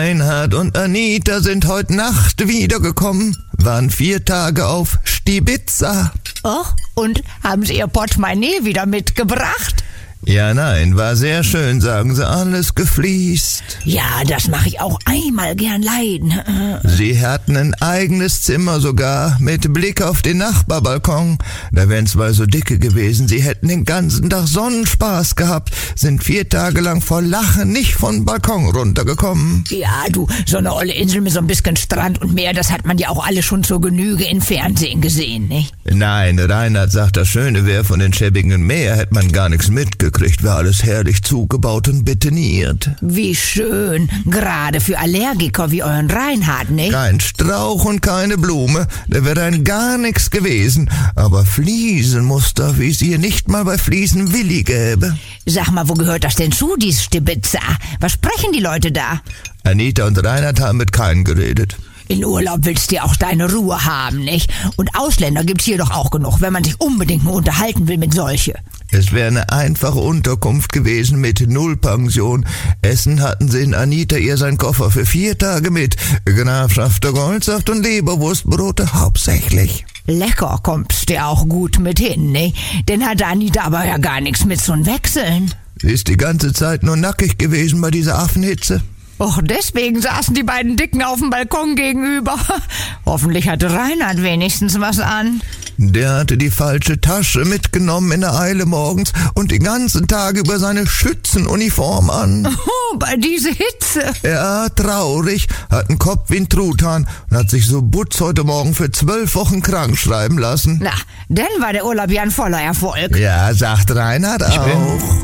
Reinhard und Anita sind heute Nacht wiedergekommen, waren 4 Tage auf Stibitza. Oh, und haben Sie Ihr Portemonnaie wieder mitgebracht? Ja, nein, war sehr schön, sagen sie, alles gefliest. Ja, das mache ich auch einmal gern leiden. Sie hatten ein eigenes Zimmer sogar, mit Blick auf den Nachbarbalkon. Da wären 2 so dicke gewesen, sie hätten den ganzen Tag Sonnenspaß gehabt, sind 4 Tage lang vor Lachen nicht von Balkon runtergekommen. Ja, du, so eine olle Insel mit so ein bisschen Strand und Meer, das hat man ja auch alle schon zur Genüge im Fernsehen gesehen, nicht? Nein, Reinhard sagt, das Schöne wäre, von den schäbigen Meer hätte man gar nichts mitgekriegt, wäre alles herrlich zugebaut und betoniert. Wie schön, gerade für Allergiker wie euren Reinhard, nicht? Kein Strauch und keine Blume, da wäre dann gar nichts gewesen. Aber Fliesenmuster, wie es hier nicht mal bei Fliesenwilli gäbe. Sag mal, wo gehört das denn zu, dies Stibitza? Was sprechen die Leute da? Anita und Reinhard haben mit keinem geredet. In Urlaub willst du ja auch deine Ruhe haben, nicht? Und Ausländer gibt's hier doch auch genug, wenn man sich unbedingt nur unterhalten will mit solche. Es wäre eine einfache Unterkunft gewesen mit Nullpension. Essen hatten sie in Anita ihr seinen Koffer für 4 Tage mit. Grafschafter Goldsaft und Leberwurstbrote hauptsächlich. Lecker, kommst du ja auch gut mit hin, nicht? Denn hat Anita aber ja gar nichts mit so ein Wechseln. Sie ist die ganze Zeit nur nackig gewesen bei dieser Affenhitze. Och, deswegen saßen die beiden Dicken auf dem Balkon gegenüber. Hoffentlich hatte Reinhard wenigstens was an. Der hatte die falsche Tasche mitgenommen in der Eile morgens und den ganzen Tag über seine Schützenuniform an. Oh, bei dieser Hitze. Ja, traurig, hat einen Kopf wie ein Truthahn und hat sich so Butz heute Morgen für 12 Wochen krank schreiben lassen. Na, dann war der Urlaub ja ein voller Erfolg. Ja, sagt Reinhard auch.